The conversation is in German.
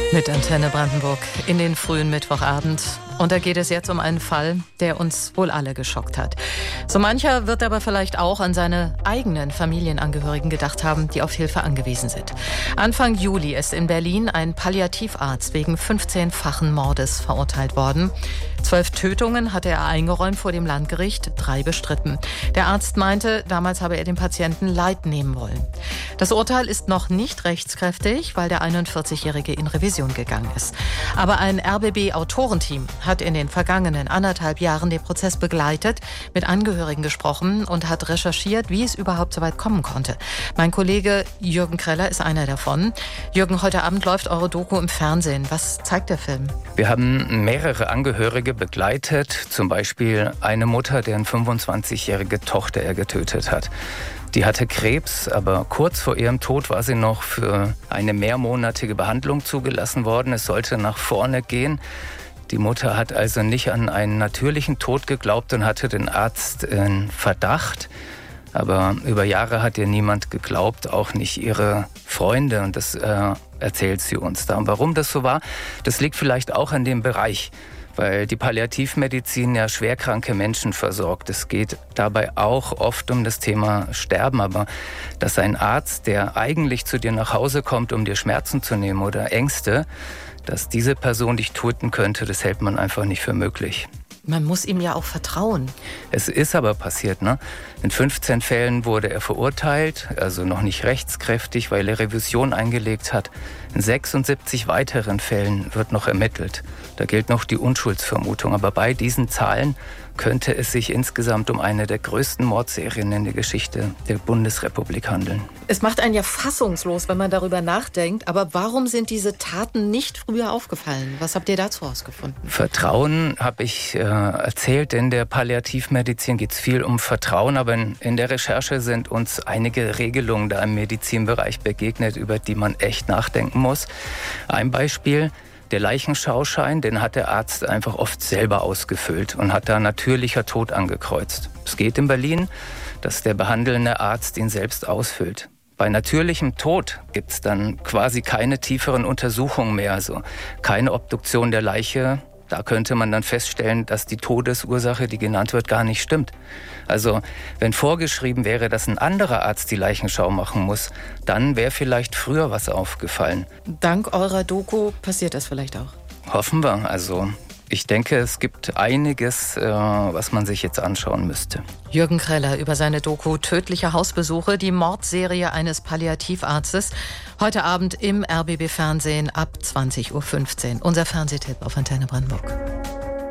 Mit Antenne Brandenburg in den frühen Mittwochabend. Und da geht es jetzt um einen Fall, der uns wohl alle geschockt hat. So mancher wird aber vielleicht auch an seine eigenen Familienangehörigen gedacht haben, die auf Hilfe angewiesen sind. Anfang Juli ist in Berlin ein Palliativarzt wegen 15-fachen Mordes verurteilt worden. 12 Tötungen hatte er eingeräumt vor dem Landgericht, 3 bestritten. Der Arzt meinte, damals habe er dem Patienten Leid nehmen wollen. Das Urteil ist noch nicht rechtskräftig, weil der 41-Jährige in Revision gegangen ist. Aber ein RBB-Autorenteam hat in den vergangenen 1,5 Jahren den Prozess begleitet, mit Angehörigen gesprochen und hat recherchiert, wie es überhaupt so weit kommen konnte. Mein Kollege Jürgen Kreller ist einer davon. Jürgen, heute Abend läuft eure Doku im Fernsehen. Was zeigt der Film? Wir haben mehrere Angehörige begleitet, zum Beispiel eine Mutter, deren 25-jährige Tochter er getötet hat. Die hatte Krebs, aber kurz vor ihrem Tod war sie noch für eine mehrmonatige Behandlung zugelassen worden. Es sollte nach vorne gehen. Die Mutter hat also nicht an einen natürlichen Tod geglaubt und hatte den Arzt in Verdacht. Aber über Jahre hat ihr niemand geglaubt, auch nicht ihre Freunde. Und das erzählt sie uns da. Und warum das so war, das liegt vielleicht auch an dem Bereich, weil die Palliativmedizin ja schwerkranke Menschen versorgt. Es geht dabei auch oft um das Thema Sterben. Aber dass ein Arzt, der eigentlich zu dir nach Hause kommt, um dir Schmerzen zu nehmen oder Ängste, dass diese Person dich töten könnte, das hält man einfach nicht für möglich. Man muss ihm ja auch vertrauen. Es ist aber passiert, ne? In 15 Fällen wurde er verurteilt, also noch nicht rechtskräftig, weil er Revision eingelegt hat. In 76 weiteren Fällen wird noch ermittelt. Da gilt noch die Unschuldsvermutung. Aber bei diesen Zahlen könnte es sich insgesamt um eine der größten Mordserien in der Geschichte der Bundesrepublik handeln. Es macht einen ja fassungslos, wenn man darüber nachdenkt. Aber warum sind diese Taten nicht früher aufgefallen? Was habt ihr dazu herausgefunden? Vertrauen habe ich erzählt. In der Palliativmedizin geht es viel um Vertrauen. Aber in der Recherche sind uns einige Regelungen da im Medizinbereich begegnet, über die man echt nachdenken muss. Ein Beispiel: Der Leichenschauschein, den hat der Arzt einfach oft selber ausgefüllt und hat da natürlicher Tod angekreuzt. Es geht in Berlin, dass der behandelnde Arzt ihn selbst ausfüllt. Bei natürlichem Tod gibt es dann quasi keine tieferen Untersuchungen mehr, also keine Obduktion der Leiche. Da könnte man dann feststellen, dass die Todesursache, die genannt wird, gar nicht stimmt. Also wenn vorgeschrieben wäre, dass ein anderer Arzt die Leichenschau machen muss, dann wäre vielleicht früher was aufgefallen. Dank eurer Doku passiert das vielleicht auch. Hoffen wir. Also ich denke, es gibt einiges, was man sich jetzt anschauen müsste. Jürgen Kreller über seine Doku Tödliche Hausbesuche, die Mordserie eines Palliativarztes. Heute Abend im RBB Fernsehen ab 20:15 Uhr. Unser Fernsehtipp auf Antenne Brandenburg.